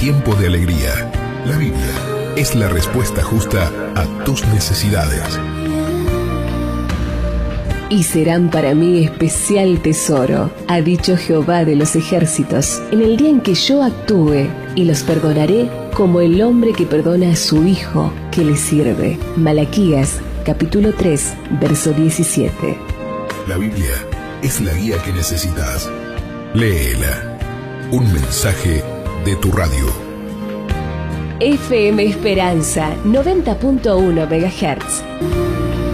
tiempo de alegría. La Biblia es la respuesta justa a tus necesidades. Y serán para mí especial tesoro, ha dicho Jehová de los ejércitos, en el día en que yo actúe, y los perdonaré como el hombre que perdona a su hijo que le sirve. Malaquías, capítulo 3, verso 17. La Biblia es la guía que necesitas. Léela. Un mensaje de tu radio. FM Esperanza, 90.1 MHz.